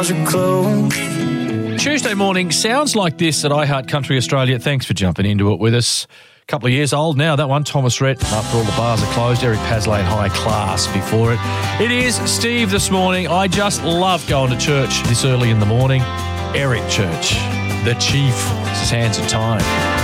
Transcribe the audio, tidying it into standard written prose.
bars are closed. Tuesday morning sounds like this at iHeart Country Australia. Thanks for jumping into it with us. A couple of years old now, that one, Thomas Rhett. After all the bars are closed, Eric Paslane High Class before it. It is Steve this morning. I just love going to church this early in the morning. Eric Church, the chief, Sands of Time.